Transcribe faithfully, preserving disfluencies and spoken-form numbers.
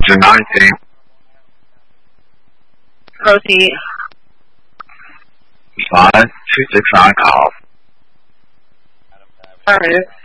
June nineteenth. Proceed. five two six nine call. Affirmative.